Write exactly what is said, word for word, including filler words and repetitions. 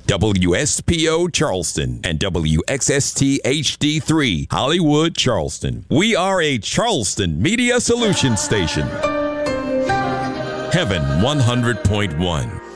W S P O Charleston and W X S T H D three Hollywood, Charleston. We are a Charleston Media Solutions station. Heaven one hundred point one.